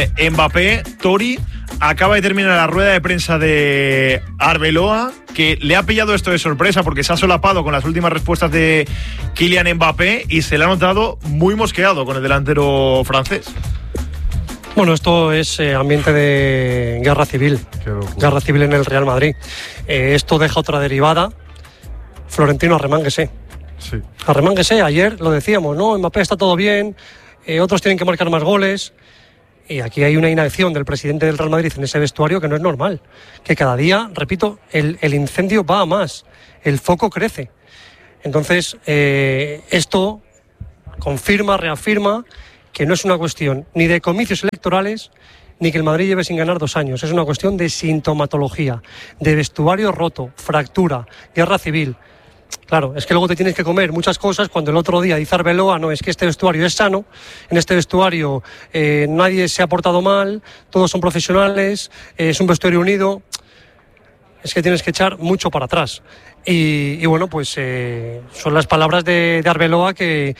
Mbappé, Tori, acaba de terminar la rueda de prensa de Arbeloa, que le ha pillado esto de sorpresa porque se ha solapado con las últimas respuestas de Kylian Mbappé y se le ha notado muy mosqueado con el delantero francés. Bueno, esto es ambiente de guerra civil en el Real Madrid. Esto deja otra derivada. Florentino, arremánguese. Sí. Arremánguese, ayer lo decíamos, ¿no? Mbappé está todo bien, otros tienen que marcar más goles. Y aquí hay una inacción del presidente del Real Madrid en ese vestuario que no es normal. Que cada día, repito, el incendio va a más, el foco crece. Entonces, esto confirma, reafirma que no es una cuestión ni de comicios electorales ni que el Madrid lleve sin ganar 2 años. Es una cuestión de sintomatología, de vestuario roto, fractura, guerra civil. Claro, es que luego te tienes que comer muchas cosas cuando el otro día dice Arbeloa, no, es que este vestuario es sano, en este vestuario nadie se ha portado mal, todos son profesionales, es un vestuario unido. Es que tienes que echar mucho para atrás. Y bueno, pues son las palabras de Arbeloa que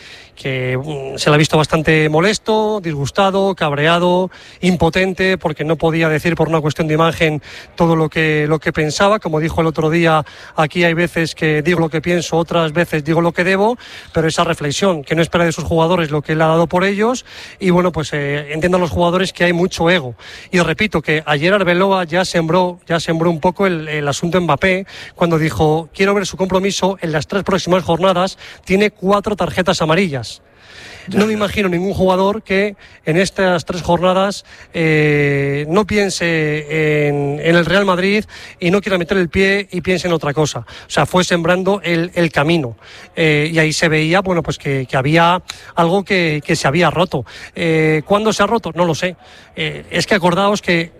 se le ha visto bastante molesto, disgustado, cabreado, impotente, porque no podía decir por una cuestión de imagen todo lo que pensaba. Como dijo el otro día, aquí hay veces que digo lo que pienso, otras veces digo lo que debo, pero esa reflexión, que no espera de sus jugadores lo que él ha dado por ellos. Y bueno, pues entiendan los jugadores que hay mucho ego. Y repito que ayer Arbeloa ya sembró un poco el asunto Mbappé cuando dijo: quiero ver su compromiso en las 3 próximas jornadas. Tiene 4 tarjetas amarillas. No me imagino ningún jugador que en estas 3 jornadas no piense en el Real Madrid y no quiera meter el pie y piense en otra cosa. O sea, fue sembrando el camino. Y ahí se veía, bueno, pues que había algo que se había roto. ¿Cuándo se ha roto? No lo sé. Es que acordaos que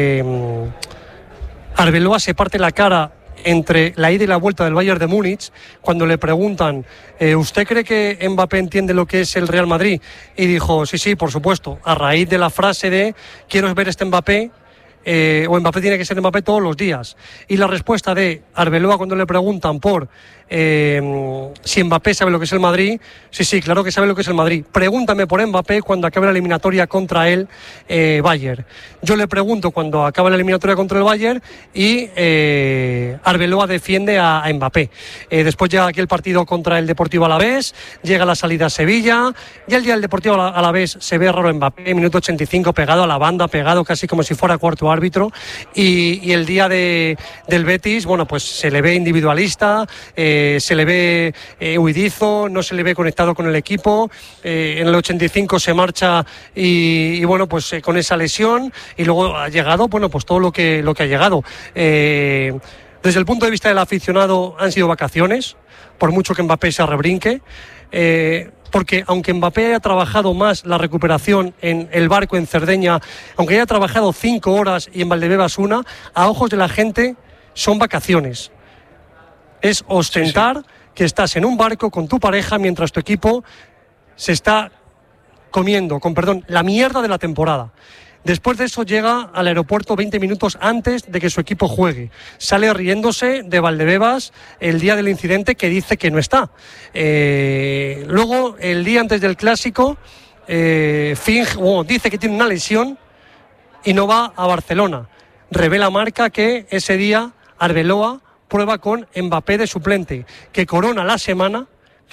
Arbeloa se parte la cara entre la ida y la vuelta del Bayern de Múnich, cuando le preguntan, ¿usted cree que Mbappé entiende lo que es el Real Madrid? Y dijo, sí, por supuesto, a raíz de la frase de quiero ver este Mbappé, o Mbappé tiene que ser Mbappé todos los días. Y la respuesta de Arbeloa cuando le preguntan por si Mbappé sabe lo que es el Madrid, sí, claro que sabe lo que es el Madrid. Pregúntame por Mbappé cuando acabe la eliminatoria contra el Bayern. Yo le pregunto cuando acabe la eliminatoria contra el Bayern y Arbeloa defiende a Mbappé. Después llega aquí el partido contra el Deportivo Alavés, llega la salida a Sevilla, y el día del Deportivo Alavés se ve raro Mbappé, minuto 85, pegado a la banda, pegado casi como si fuera cuarto árbitro, y el día del Betis, bueno, pues se le ve individualista, se le ve huidizo, no se le ve conectado con el equipo. En el 85 se marcha y bueno, pues con esa lesión, y luego ha llegado, bueno, pues todo lo que ha llegado. Desde el punto de vista del aficionado han sido vacaciones, por mucho que Mbappé se rebrinque, porque aunque Mbappé haya trabajado más la recuperación en el barco en Cerdeña, aunque haya trabajado 5 horas y en Valdebebas 1, a ojos de la gente son vacaciones. Es ostentar que estás en un barco con tu pareja mientras tu equipo se está comiendo, con perdón, la mierda de la temporada. Después de eso llega al aeropuerto 20 minutos antes de que su equipo juegue. Sale riéndose de Valdebebas el día del incidente, que dice que no está. Luego, el día antes del Clásico, dice que tiene una lesión y no va a Barcelona. Revela Marca que ese día Arbeloa prueba con Mbappé de suplente, que corona la semana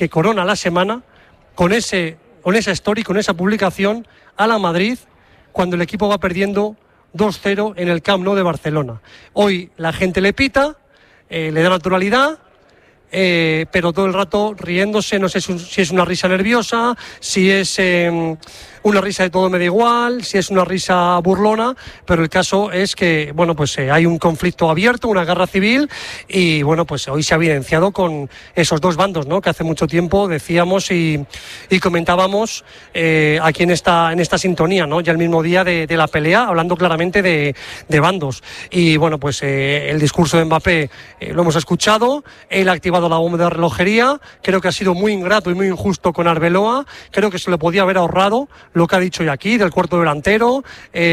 con esa story, con esa publicación a la Madrid, cuando el equipo va perdiendo 2-0 en el Camp Nou de Barcelona. Hoy la gente le pita, le da naturalidad, pero todo el rato riéndose. No sé si es una risa nerviosa, si es una risa de todo me da igual, si es una risa burlona, pero el caso es que, bueno, pues hay un conflicto abierto, una guerra civil, y bueno, pues hoy se ha evidenciado con esos 2 bandos, ¿no?, que hace mucho tiempo decíamos y comentábamos aquí en esta sintonía, ¿no?, ya el mismo día de la pelea, hablando claramente de bandos. Y bueno, pues el discurso de Mbappé lo hemos escuchado, él ha activado la bomba de relojería, creo que ha sido muy ingrato y muy injusto con Arbeloa, creo que se le podía haber ahorrado lo que ha dicho hoy aquí, del cuarto delantero.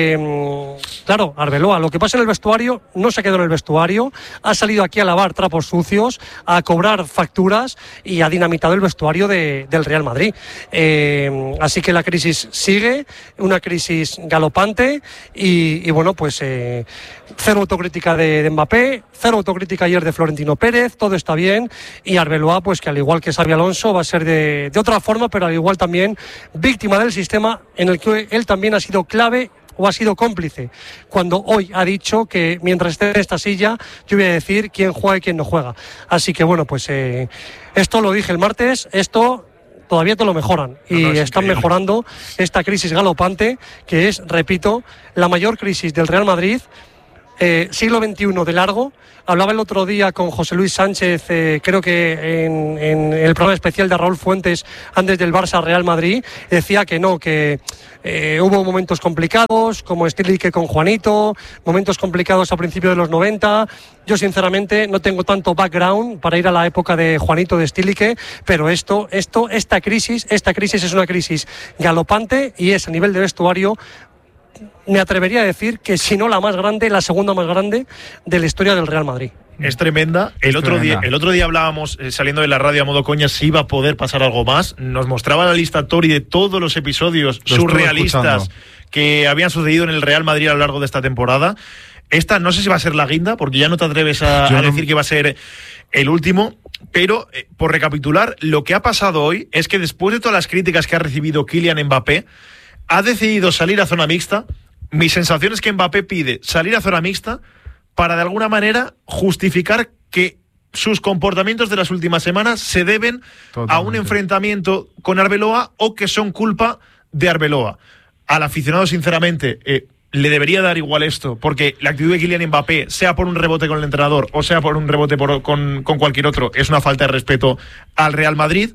Claro, Arbeloa, lo que pasa en el vestuario no se quedó en el vestuario, ha salido aquí a lavar trapos sucios, a cobrar facturas y ha dinamitado el vestuario del Real Madrid. Así que la crisis sigue, una crisis galopante y bueno, pues cero autocrítica de Mbappé, cero autocrítica ayer de Florentino Pérez, todo está bien, y Arbeloa, pues que al igual que Xabi Alonso va a ser de otra forma, pero al igual también víctima del sistema en el que él también ha sido clave o ha sido cómplice, cuando hoy ha dicho que mientras esté en esta silla yo voy a decir quién juega y quién no juega. Así que bueno, pues esto lo dije el martes, esto todavía te lo mejoran y están mejorando esta crisis galopante que es, repito, la mayor crisis del Real Madrid, siglo XXI de largo. Hablaba el otro día con José Luis Sánchez, creo que en el programa especial de Raúl Fuentes antes del Barça Real Madrid, decía que no, que hubo momentos complicados como Stilique con Juanito, momentos complicados a principios de los 90. Yo sinceramente no tengo tanto background para ir a la época de Juanito, de Stilique, pero esta crisis es una crisis galopante y es a nivel de vestuario, me atrevería a decir que si no la más grande, la segunda más grande de la historia del Real Madrid. Es tremenda. El otro día hablábamos, saliendo de la radio a modo coña, si iba a poder pasar algo más. Nos mostraba la lista Tori de todos los episodios surrealistas que habían sucedido en el Real Madrid a lo largo de esta temporada. Esta no sé si va a ser la guinda, porque ya no te atreves a decir que va a ser el último. Pero, por recapitular, lo que ha pasado hoy es que después de todas las críticas que ha recibido Kylian Mbappé, ha decidido salir a zona mixta. Mi sensación es que Mbappé pide salir a zona mixta para de alguna manera justificar que sus comportamientos de las últimas semanas se deben a un enfrentamiento con Arbeloa o que son culpa de Arbeloa. Al aficionado, sinceramente, le debería dar igual esto, porque la actitud de Kylian Mbappé, sea por un rebote con el entrenador o sea por un rebote con cualquier otro, es una falta de respeto al Real Madrid.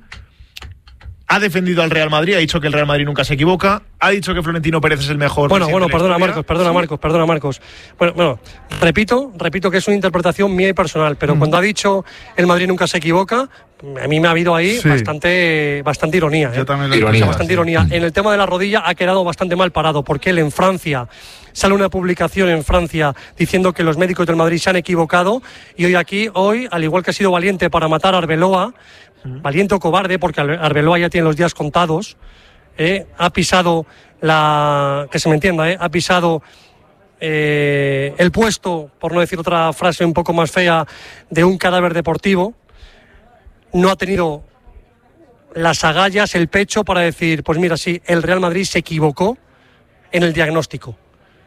Ha defendido al Real Madrid, ha dicho que el Real Madrid nunca se equivoca, ha dicho que Florentino Pérez es el mejor. Bueno, perdona Marcos. Bueno, repito que es una interpretación mía y personal, pero cuando ha dicho el Madrid nunca se equivoca, a mí me ha habido ahí bastante ironía. Yo también lo he bastante ironía. En el tema de la rodilla ha quedado bastante mal parado, porque él en Francia sale una publicación en Francia diciendo que los médicos del Madrid se han equivocado, y hoy, al igual que ha sido valiente para matar a Arbeloa, valiente o cobarde, porque Arbeloa ya tiene los días contados, ha pisado que se me entienda, ha pisado el puesto, por no decir otra frase un poco más fea, de un cadáver deportivo. No ha tenido las agallas, el pecho para decir, pues mira, sí, el Real Madrid se equivocó en el diagnóstico.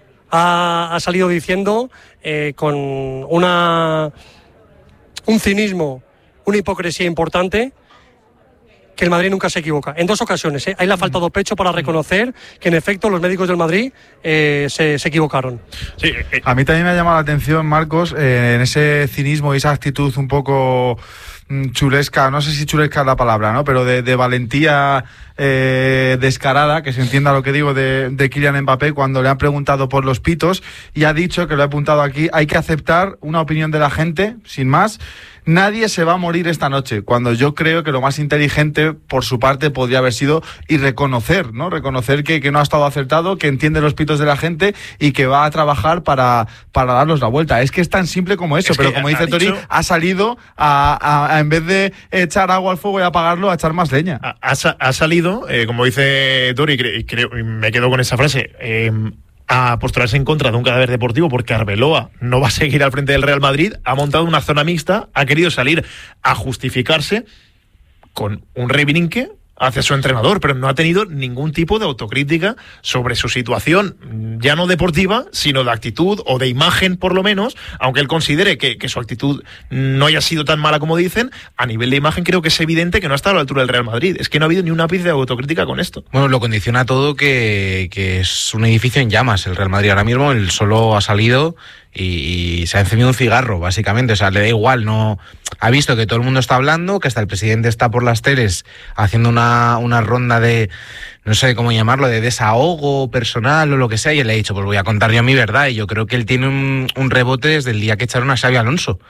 Ha salido diciendo con un cinismo, una hipocresía importante, que el Madrid nunca se equivoca. En 2 ocasiones, a él le ha faltado pecho para reconocer que en efecto los médicos del Madrid se equivocaron. Sí, a mí también me ha llamado la atención, Marcos, en ese cinismo y esa actitud un poco chulesca, no sé si chulesca es la palabra, ¿no? Pero de valentía descarada, que se entienda lo que digo, de Kylian Mbappé, cuando le han preguntado por los pitos y ha dicho, que lo he apuntado aquí, hay que aceptar una opinión de la gente, sin más. Nadie se va a morir esta noche, cuando yo creo que lo más inteligente por su parte podría haber sido y reconocer, ¿no? Reconocer que no ha estado acertado, que entiende los pitos de la gente y que va a trabajar para darlos la vuelta. Es que es tan simple como eso, pero como dice Tori, ha salido a en vez de echar agua al fuego y apagarlo, a echar más leña. Ha salido, como dice Tori, y me quedo con esa frase, a postularse en contra de un cadáver deportivo porque Arbeloa no va a seguir al frente del Real Madrid, ha montado una zona mixta, ha querido salir a justificarse con un revininque hacia su entrenador, pero no ha tenido ningún tipo de autocrítica sobre su situación, ya no deportiva, sino de actitud o de imagen, por lo menos, aunque él considere que su actitud no haya sido tan mala como dicen. A nivel de imagen creo que es evidente que no ha estado a la altura del Real Madrid. Es que no ha habido ni un ápice de autocrítica con esto. Bueno, lo condiciona todo que es un edificio en llamas el Real Madrid ahora mismo. Él solo ha salido y se ha encendido un cigarro, básicamente. O sea, le da igual, no ha visto que todo el mundo está hablando, que hasta el presidente está por las teles haciendo una ronda de, no sé cómo llamarlo, de desahogo personal o lo que sea, y él le ha dicho, pues voy a contar yo mi verdad. Y yo creo que él tiene un rebote desde el día que echaron a Xabi Alonso,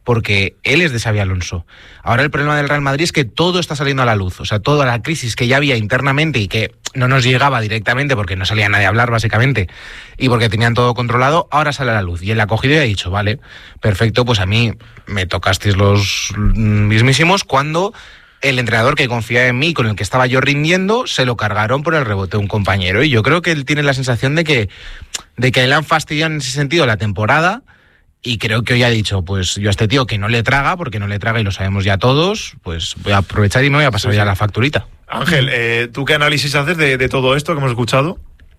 porque él es de Xabi Alonso. Ahora el problema del Real Madrid es que todo está saliendo a la luz, o sea, toda la crisis que ya había internamente y que no nos llegaba directamente porque no salía nadie a hablar básicamente y porque tenían todo controlado, ahora sale a la luz. Y él ha cogido y ha dicho, vale, perfecto, pues a mí me tocasteis los mismísimos cuando el entrenador que confía en mí, con el que estaba yo rindiendo, se lo cargaron por el rebote de un compañero. Y yo creo que él tiene la sensación de que le han fastidiado en ese sentido la temporada. Y creo que hoy ha dicho, pues yo a este tío que no le traga, porque no le traga y lo sabemos ya todos, pues voy a aprovechar y me voy a pasar ya la facturita. Ángel, ¿tú qué análisis haces de todo esto que hemos escuchado?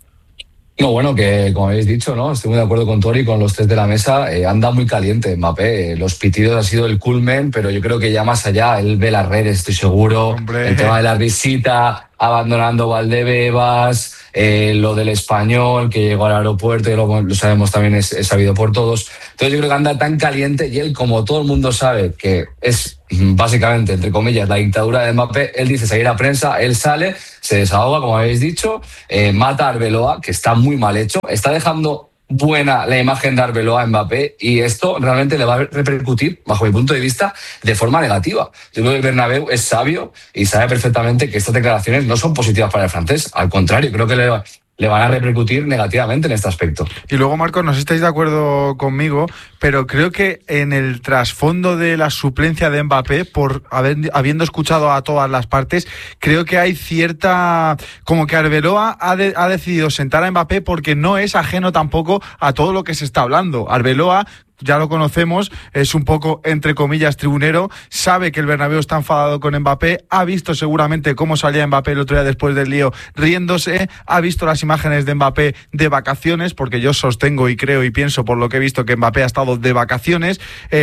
No, bueno, que como habéis dicho, ¿no? Estoy muy de acuerdo con Tori, con los tres de la mesa. Anda muy caliente Mbappé. Los pitidos han sido el culmen, pero yo creo que ya más allá, él ve las redes, estoy seguro. Hombre. El tema de la visita, abandonando Valdebebas, lo del Español, que llegó al aeropuerto, y lo sabemos también, es sabido por todos. Entonces yo creo que anda tan caliente y él, como todo el mundo sabe que es básicamente, entre comillas, la dictadura de Mbappé, él dice salir a prensa, él sale, se desahoga, como habéis dicho, mata a Arbeloa, que está muy mal hecho, está dejando buena la imagen de Arbeloa a Mbappé y esto realmente le va a repercutir, bajo mi punto de vista, de forma negativa. Yo creo que el Bernabéu es sabio y sabe perfectamente que estas declaraciones no son positivas para el francés, al contrario, creo que le van a repercutir negativamente en este aspecto. Y luego, Marcos, no sé si estáis de acuerdo conmigo, pero creo que en el trasfondo de la suplencia de Mbappé, habiendo escuchado a todas las partes, creo que hay cierta... como que Arbeloa ha decidido sentar a Mbappé porque no es ajeno tampoco a todo lo que se está hablando. Arbeloa, ya lo conocemos, es un poco, entre comillas, tribunero, sabe que el Bernabéu está enfadado con Mbappé, ha visto seguramente cómo salía Mbappé el otro día después del lío riéndose, ha visto las imágenes de Mbappé de vacaciones, porque yo sostengo y creo y pienso por lo que he visto que Mbappé ha estado de vacaciones,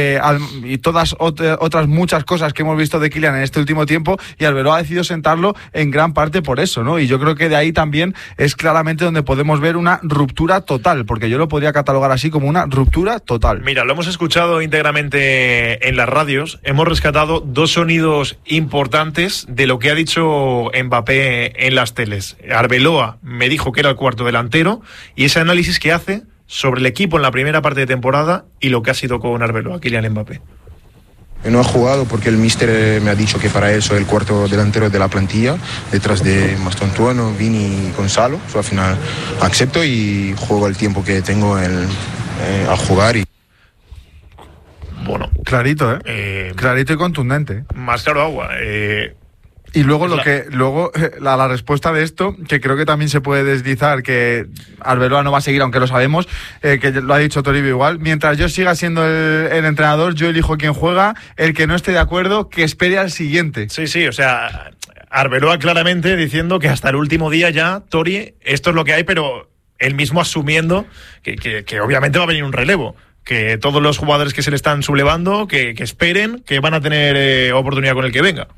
y todas otras muchas cosas que hemos visto de Kylian en este último tiempo, y Arbeloa ha decidido sentarlo en gran parte por eso, ¿no? Y yo creo que de ahí también es claramente donde podemos ver una ruptura total, porque yo lo podría catalogar así como una ruptura total. Mira, lo hemos escuchado íntegramente en las radios. Hemos rescatado dos sonidos importantes de lo que ha dicho Mbappé en las teles. Arbeloa me dijo que era el cuarto delantero y ese análisis que hace sobre el equipo en la primera parte de temporada y lo que ha sido con Arbeloa, Kylian Mbappé. No he jugado porque el míster me ha dicho que para él soy el cuarto delantero de la plantilla, detrás de Mastantuono, Vini y Gonzalo. Al final acepto y juego el tiempo que tengo a jugar. Bueno, clarito, clarito y contundente. Más claro agua. Y luego la respuesta de esto, que creo que también se puede deslizar, que Arbeloa no va a seguir, aunque lo sabemos, que lo ha dicho Toribio igual. Mientras yo siga siendo el entrenador, yo elijo quién juega. El que no esté de acuerdo, que espere al siguiente. Sí, o sea, Arbeloa claramente diciendo que hasta el último día ya, Tori, esto es lo que hay, pero él mismo asumiendo que obviamente va a venir un relevo. Que todos los jugadores que se le están sublevando, que esperen, que van a tener oportunidad con el que venga.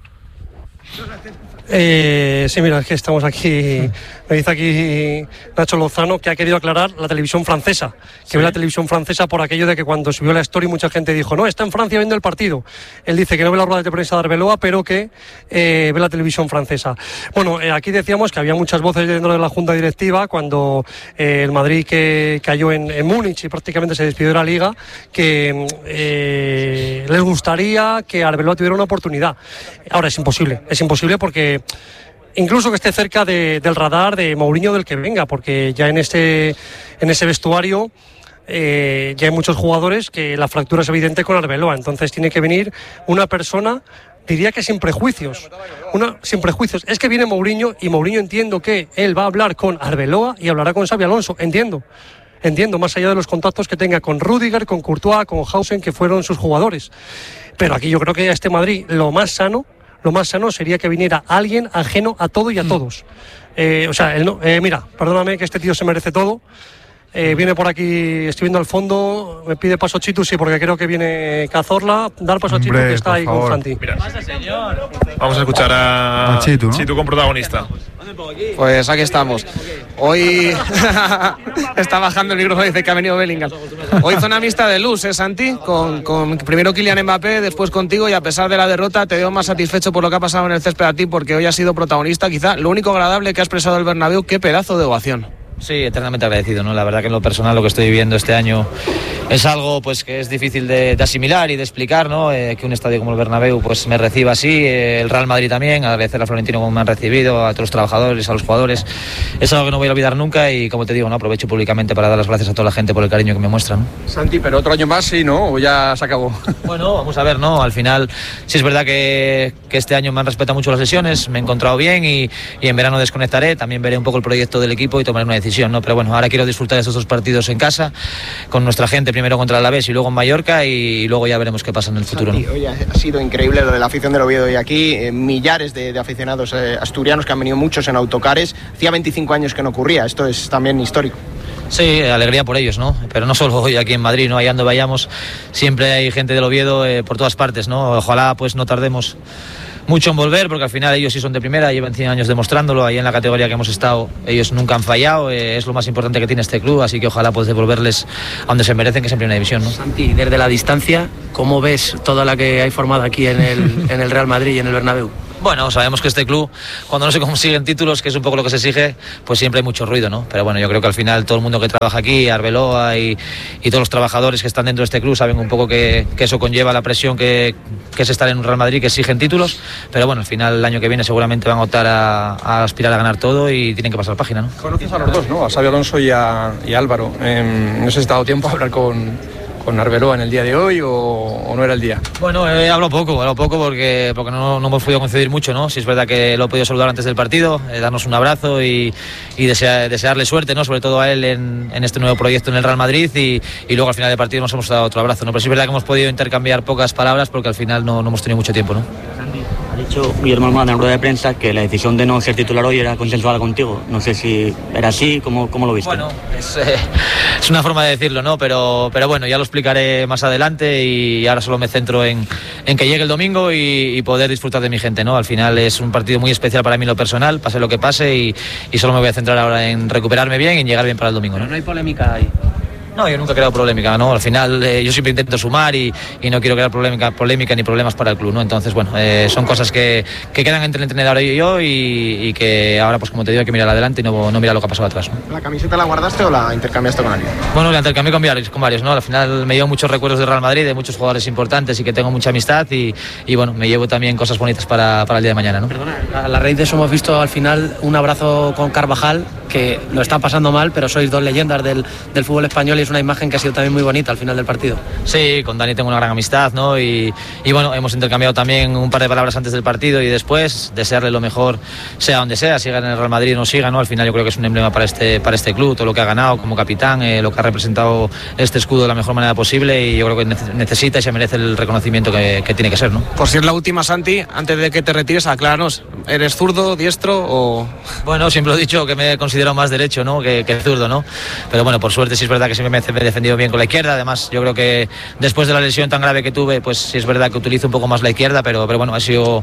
Sí, mira, es que estamos aquí. Me dice aquí Nacho Lozano que ha querido aclarar la televisión francesa, que ve la televisión francesa por aquello de que cuando subió la story mucha gente dijo, no, está en Francia viendo el partido. Él dice que no ve la rueda de prensa de Arbeloa, pero que ve la televisión francesa. Bueno, aquí decíamos que había muchas voces dentro de la junta directiva cuando el Madrid que cayó en Múnich y prácticamente se despidió de la Liga, que les gustaría que Arbeloa tuviera una oportunidad. Ahora es imposible porque incluso que esté cerca del radar de Mourinho del que venga, porque ya en ese vestuario ya hay muchos jugadores que la fractura es evidente con Arbeloa, entonces tiene que venir una persona, diría que sin prejuicios, es que viene Mourinho y Mourinho entiendo que él va a hablar con Arbeloa y hablará con Xabi Alonso, entiendo, más allá de los contactos que tenga con Rüdiger, con Courtois, con Hausen, que fueron sus jugadores, pero aquí yo creo que a este Madrid lo más sano sería que viniera alguien ajeno a todo y a todos. Mira, perdóname que este tío se merece todo. Viene por aquí, estoy viendo al fondo, me pide paso Chitu, sí, porque creo que viene Cazorla. Dar paso a Chitu, que está ahí con Franti. Vamos a escuchar a Chitu, ¿no? Chitu con protagonista. Pues aquí estamos. Hoy está bajando el micrófono, dice que ha venido Bellingham. Hoy zona mixta de luz, Santi? Con primero Kylian Mbappé, después contigo, y a pesar de la derrota te veo más satisfecho por lo que ha pasado en el césped a ti, porque hoy has sido protagonista. Quizá lo único agradable que ha expresado el Bernabéu, qué pedazo de ovación. Sí, eternamente agradecido, ¿no? La verdad que en lo personal lo que estoy viviendo este año es algo pues que es difícil de asimilar y de explicar, ¿no? Que un estadio como el Bernabéu pues me reciba así, el Real Madrid también, agradecer a Florentino como me han recibido, a todos los trabajadores, a los jugadores. Es algo que no voy a olvidar nunca y, como te digo, ¿no? Aprovecho públicamente para dar las gracias a toda la gente por el cariño que me muestran, ¿no? Santi, pero otro año más sí, ¿no? ¿O ya se acabó? Bueno, vamos a ver, ¿no? Al final sí es verdad que este año me han respetado mucho las lesiones, me he encontrado bien y en verano desconectaré, también veré un poco el proyecto del equipo y tomaré una decisión, ¿no? Pero bueno, ahora quiero disfrutar de estos 2 partidos en casa, con nuestra gente, primero contra el Alavés y luego en Mallorca, y luego ya veremos qué pasa en el futuro, Santi, ¿no? Hoy ha sido increíble lo de la afición del Oviedo y aquí, millares de aficionados asturianos que han venido muchos en autocares. Hacía 25 años que no ocurría, esto es también histórico. Sí, alegría por ellos, ¿no? Pero no solo hoy aquí en Madrid, ¿no? Allá donde vayamos siempre hay gente del Oviedo por todas partes, ¿no? Ojalá pues no tardemos mucho en volver, porque al final ellos sí son de primera, llevan 100 años demostrándolo, ahí en la categoría que hemos estado ellos nunca han fallado, es lo más importante que tiene este club, así que ojalá pues devolverles a donde se merecen, que es en primera división, ¿no? Santi, desde la distancia, ¿cómo ves toda la que hay formada aquí en el Real Madrid y en el Bernabéu? Bueno, sabemos que este club, cuando no se consiguen títulos, que es un poco lo que se exige, pues siempre hay mucho ruido, ¿no? Pero bueno, yo creo que al final todo el mundo que trabaja aquí, Arbeloa y todos los trabajadores que están dentro de este club saben un poco que eso conlleva la presión que es estar en un Real Madrid, que exigen títulos, pero bueno, al final el año que viene seguramente van a optar a aspirar a ganar todo y tienen que pasar página, ¿no? Conoces a los dos, ¿no? A Xabi Alonso y a Álvaro. No sé si has dado tiempo a hablar con Arbeloa en el día de hoy o no era el día. Bueno, hablo poco porque no hemos podido coincidir mucho, ¿no? Si es verdad que lo he podido saludar antes del partido, darnos un abrazo y desearle suerte, ¿no? Sobre todo a él en este nuevo proyecto en el Real Madrid y luego al final del partido nos hemos dado otro abrazo, ¿no? Pero sí es verdad que hemos podido intercambiar pocas palabras porque al final no hemos tenido mucho tiempo, ¿no? Ha dicho Guillermo Almada en rueda de prensa que la decisión de no ser titular hoy era consensuada contigo. No sé si era así, ¿cómo lo viste? Bueno, es una forma de decirlo, ¿no? Pero bueno, ya lo explicaré más adelante y ahora solo me centro en que llegue el domingo y poder disfrutar de mi gente, ¿no? Al final es un partido muy especial para mí en lo personal, pase lo que pase y solo me voy a centrar ahora en recuperarme bien y en llegar bien para el domingo, ¿no? No hay polémica ahí. No, yo nunca he creado polémica, ¿no? Al final yo siempre intento sumar y no quiero crear polémica ni problemas para el club, ¿no? Entonces, bueno, son cosas que quedan entre el entrenador y yo y que ahora, pues como te digo, hay que mirar adelante y no mirar lo que ha pasado atrás, ¿no? ¿La camiseta la guardaste o la intercambiaste con alguien? Bueno, la intercambié con varios, ¿no? Al final me llevo muchos recuerdos de Real Madrid, de muchos jugadores importantes y que tengo mucha amistad y bueno, me llevo también cosas bonitas para el día de mañana, ¿no? Perdona, a la raíz de eso hemos visto al final un abrazo con Carvajal, que lo está pasando mal, pero sois 2 leyendas del fútbol español y es una imagen que ha sido también muy bonita al final del partido. Sí, con Dani tengo una gran amistad, ¿no? Y bueno, hemos intercambiado también un par de palabras antes del partido y después, desearle lo mejor, sea donde sea, siga en el Real Madrid o no siga, ¿no? Al final yo creo que es un emblema para este club, todo lo que ha ganado como capitán, lo que ha representado este escudo de la mejor manera posible y yo creo que necesita y se merece el reconocimiento que tiene que ser, ¿no? Por si es la última, Santi, antes de que te retires, acláranos, ¿eres zurdo, diestro o...? Bueno, siempre he dicho que me considero más derecho, ¿no? que zurdo, ¿no? Pero bueno, por suerte sí es verdad que siempre me he defendido bien con la izquierda. Además, yo creo que después de la lesión tan grave que tuve, pues sí es verdad que utilizo un poco más la izquierda, pero bueno, ha sido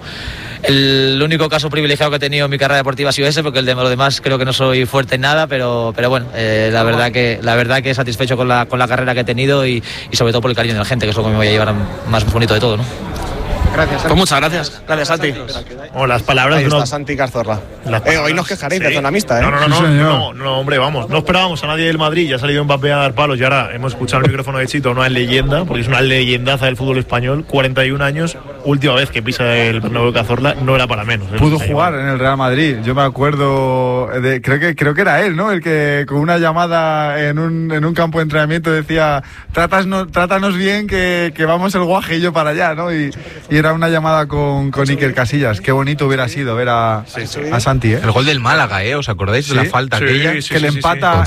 el único caso privilegiado que he tenido en mi carrera deportiva ha sido ese, porque el de lo demás creo que no soy fuerte en nada, pero bueno, la verdad que satisfecho con la carrera que he tenido y sobre todo por el cariño de la gente, que es lo que me voy a llevar más bonito de todo, ¿no? Gracias, Santi. Pues muchas gracias. Gracias, Santi. O las palabras Ahí de está Santi Cazorla. Hoy nos quejaréis de zona mixta, ¿eh? No, hombre, vamos. No esperábamos a nadie del Madrid, ya ha salido Mbappé a dar palos y ahora hemos escuchado el micrófono de Chito, una leyenda, porque es una leyendaza del fútbol español, 41 años, última vez que pisa el Bernabéu Cazorla, no era para menos. Pudo jugar en el Real Madrid, yo me acuerdo, creo que era él, ¿no? El que con una llamada en un campo de entrenamiento decía, trátanos bien que vamos el guajillo para allá, ¿no? Y era una llamada con Iker Casillas. Qué bonito hubiera sido ver a Santi, ¿eh? El gol del Málaga, ¿os acordáis de la falta aquella? Que le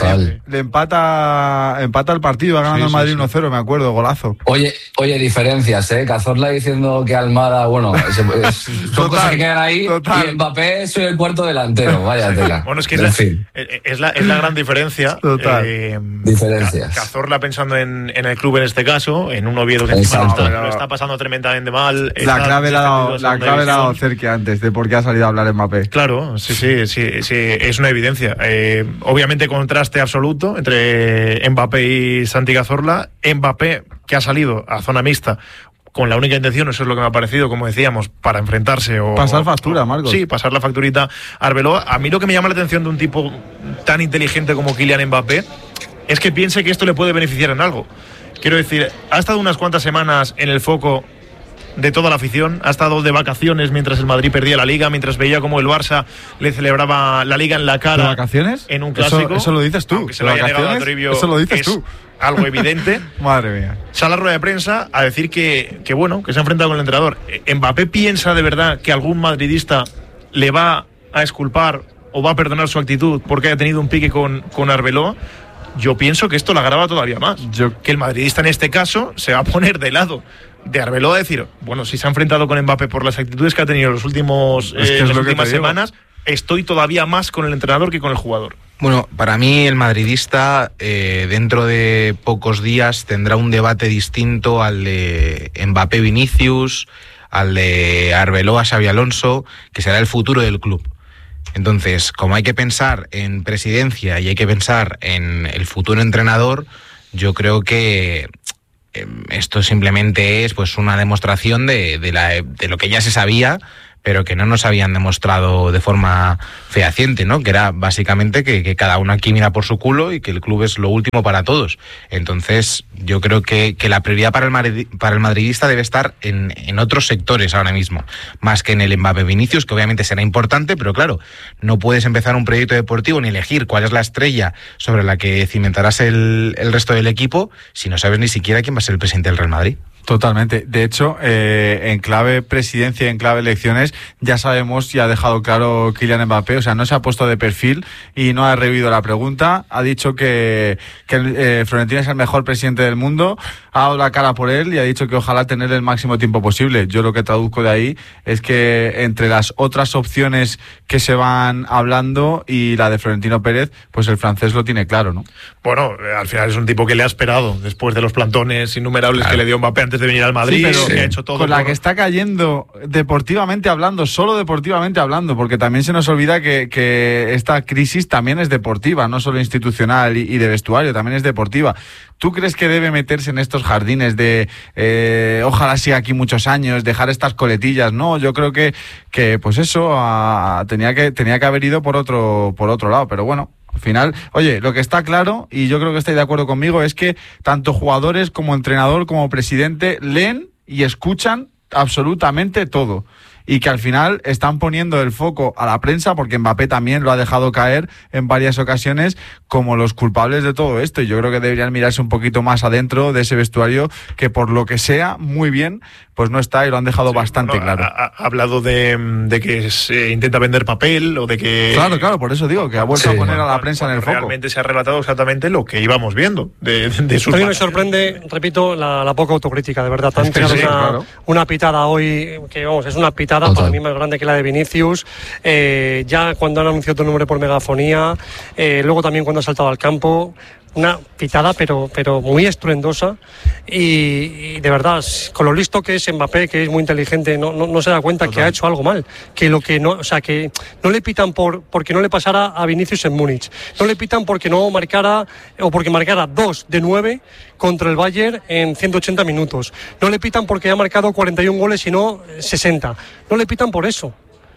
empata el partido, va ganando el Madrid 1-0, me acuerdo, golazo. Oye, diferencias, ¿eh? Cazorla diciendo que Almada, bueno, son cosas que quedan ahí, y Mbappé soy el cuarto delantero, vaya tela. Bueno, es que es la gran diferencia. Diferencias. Cazorla pensando en el club en este caso, en un Oviedo que lo está pasando tremendamente mal. La clave la ha dado cerca antes de por qué ha salido a hablar Mbappé. Claro, sí, es una evidencia. Obviamente contraste absoluto entre Mbappé y Santi Cazorla. Mbappé, que ha salido a zona mixta, con la única intención, eso es lo que me ha parecido, como decíamos, para enfrentarse o... Pasar factura, Marcos. Sí, pasar la facturita a Arbeloa. A mí lo que me llama la atención de un tipo tan inteligente como Kylian Mbappé es que piense que esto le puede beneficiar en algo. Quiero decir, ha estado unas cuantas semanas en el foco de toda la afición, ha estado de vacaciones mientras el Madrid perdía la Liga, mientras veía como el Barça le celebraba la Liga en la cara. ¿De vacaciones? En un clásico. Eso lo dices tú. Aunque se lo haya negado a Toribio, eso lo dices tú. Algo evidente. Madre mía. Sale a la rueda de prensa a decir que bueno, que se ha enfrentado con el entrenador. ¿Mbappé piensa de verdad que algún madridista le va a exculpar o va a perdonar su actitud porque haya tenido un pique con Arbeloa? Yo pienso que esto la agrava todavía más. Que el madridista en este caso se va a poner de lado de Arbeloa a decir, bueno, si se ha enfrentado con Mbappé por las actitudes que ha tenido en las últimas semanas, estoy todavía más con el entrenador que con el jugador. Bueno, para mí el madridista dentro de pocos días tendrá un debate distinto al de Mbappé-Vinicius, al de Arbeloa-Xabi Alonso, que será el futuro del club. Entonces, como hay que pensar en presidencia y hay que pensar en el futuro entrenador, yo creo que esto simplemente es pues una demostración de lo que ya se sabía, pero que no nos habían demostrado de forma fehaciente, ¿no? Que era básicamente que cada uno aquí mira por su culo y que el club es lo último para todos. Entonces, yo creo que la prioridad para el madridista debe estar en otros sectores ahora mismo, más que en el Mbappé Vinicius, que obviamente será importante, pero claro, no puedes empezar un proyecto deportivo ni elegir cuál es la estrella sobre la que cimentarás el resto del equipo si no sabes ni siquiera quién va a ser el presidente del Real Madrid. Totalmente. De hecho, en clave presidencia y en clave elecciones, ya sabemos y ha dejado claro Kylian Mbappé, o sea, no se ha puesto de perfil y no ha rehuido la pregunta. Ha dicho que Florentino es el mejor presidente del mundo, ha dado la cara por él y ha dicho que ojalá tener el máximo tiempo posible. Yo lo que traduzco de ahí es que entre las otras opciones que se van hablando y la de Florentino Pérez, pues el francés lo tiene claro, ¿no? Bueno, al final es un tipo que le ha esperado después de los plantones innumerables que le dio Mbappé antes de venir al Madrid, sí, pero que ha hecho todo con la que está cayendo deportivamente hablando, solo deportivamente hablando, porque también se nos olvida que esta crisis también es deportiva, no solo institucional y de vestuario, también es deportiva. ¿Tú crees que debe meterse en estos jardines de ojalá siga aquí muchos años, dejar estas coletillas? No, yo creo que pues eso tenía que haber ido por otro lado, pero bueno. Al final, oye, lo que está claro, y yo creo que estáis de acuerdo conmigo, es que tanto jugadores como entrenador como presidente leen y escuchan absolutamente todo. Y que al final están poniendo el foco a la prensa, porque Mbappé también lo ha dejado caer en varias ocasiones como los culpables de todo esto. Y yo creo que deberían mirarse un poquito más adentro de ese vestuario, que por lo que sea, muy bien, pues no está y lo han dejado bastante claro. Ha hablado de que se intenta vender papel o de que... Claro, por eso digo que ha vuelto a poner a la prensa en el foco. Realmente se ha relatado exactamente lo que íbamos viendo de sus... A mí me sorprende, repito, la poca autocrítica, de verdad. Han tenido una pitada hoy, que vamos, es una pitada para mí más grande que la de Vinicius. Ya cuando han anunciado tu nombre por megafonía, luego también cuando ha saltado al campo, una pitada pero muy estruendosa y de verdad, con lo listo que es Mbappé, que es muy inteligente, no se da cuenta que ha hecho algo mal, que no le pitan porque no le pasara a Vinicius en Múnich, no le pitan porque no marcara o porque marcara 2 de 9 contra el Bayern en 180 minutos, no le pitan porque ha marcado 41 goles y no 60, no le pitan por eso,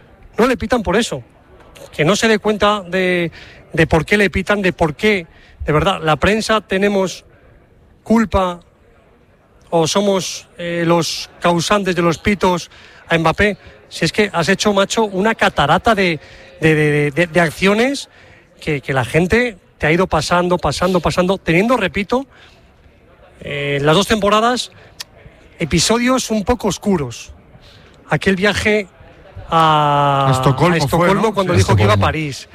que no se dé cuenta de por qué le pitan, de por qué. De verdad, la prensa tenemos culpa o somos los causantes de los pitos a Mbappé. Si es que has hecho, macho, una catarata de acciones que la gente te ha ido pasando, teniendo, repito, las 2 temporadas, episodios un poco oscuros. Aquel viaje a Estocolmo cuando dijo que iba a París.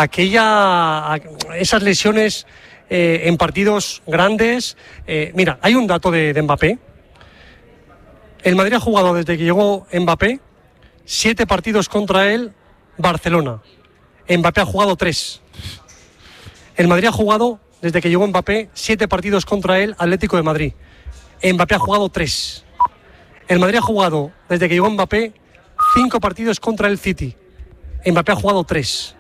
Esas lesiones en partidos grandes. Mira, hay un dato de Mbappé. El Madrid ha jugado desde que llegó Mbappé 7 partidos contra él, Barcelona. Mbappé ha jugado 3. El Madrid ha jugado desde que llegó Mbappé 7 partidos contra él, Atlético de Madrid. Mbappé ha jugado 3. El Madrid ha jugado desde que llegó Mbappé 5 partidos contra el City. Mbappé ha jugado 3.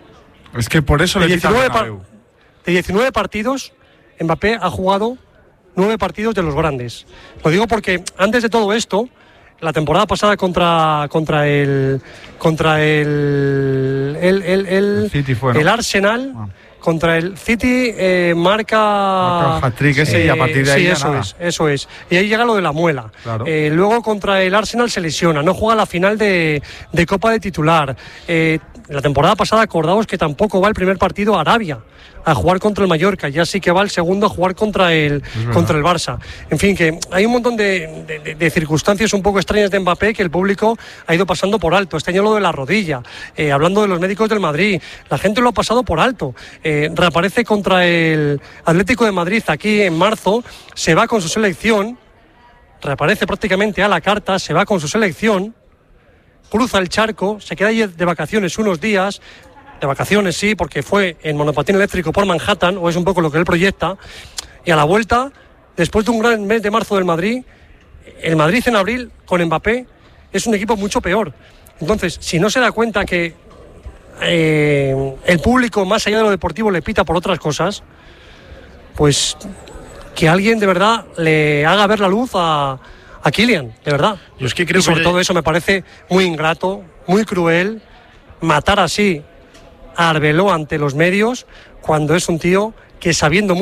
Es que por eso le quitan el Bernabéu. De 19 partidos, Mbappé ha jugado 9 partidos de los grandes. Lo digo porque antes de todo esto, la temporada pasada contra el City fue, ¿no? El Arsenal, contra el City marca el hat-trick ese y a partir de ahí eso es. Y ahí llega lo de la muela. Claro. Luego contra el Arsenal se lesiona, no juega la final de Copa de titular. La temporada pasada, acordaos que tampoco va el primer partido a Arabia a jugar contra el Mallorca, ya sí que va el segundo a jugar contra el Barça. En fin, que hay un montón de circunstancias un poco extrañas de Mbappé que el público ha ido pasando por alto. Este año lo de la rodilla, hablando de los médicos del Madrid, la gente lo ha pasado por alto. Reaparece contra el Atlético de Madrid aquí en marzo, se va con su selección, reaparece prácticamente a la carta, se va con su selección, cruza el charco, se queda ahí de vacaciones unos días. De vacaciones, sí, porque fue en monopatín eléctrico por Manhattan, o es un poco lo que él proyecta, y a la vuelta, después de un gran mes de marzo del Madrid, el Madrid en abril, con Mbappé, es un equipo mucho peor. Entonces, si no se da cuenta que el público, más allá de lo deportivo, le pita por otras cosas, pues que alguien de verdad le haga ver la luz a Kylian, de verdad. Yo es que creo y sobre todo eso me parece muy ingrato, muy cruel, matar así a Arbeloa ante los medios, cuando es un tío que sabiendo